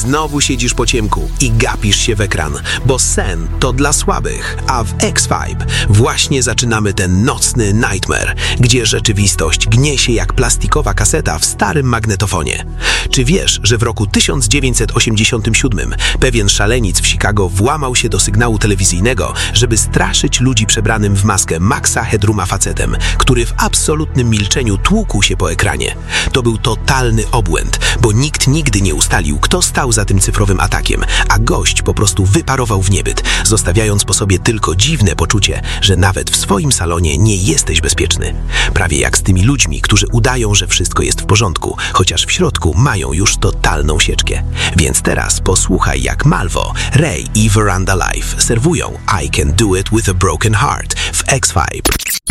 znowu siedzisz po ciemku i gapisz się w ekran, bo sen to dla słabych, a w X-Vibe właśnie zaczynamy ten nocny nightmare, gdzie rzeczywistość gnie się jak plastikowa kaseta w starym magnetofonie. Czy wiesz, że w roku 1987 pewien szaleniec w Chicago włamał się do sygnału telewizyjnego, żeby straszyć ludzi przebranym w maskę Maxa Headrooma facetem, który w absolutnym milczeniu tłukł się po ekranie? To był totalny obłęd, bo nikt nigdy nie ustalił, kto stał za tym cyfrowym atakiem, a gość po prostu wyparował w niebyt, zostawiając po sobie tylko dziwne poczucie, że nawet w swoim salonie nie jesteś bezpieczny. Prawie jak z tymi ludźmi, którzy udają, że wszystko jest w porządku, chociaż w środku mają już totalną sieczkę. Więc teraz posłuchaj, jak Malvo, Ray i Veranda Life serwują I Can Do It With A Broken Heart w X-Vibe.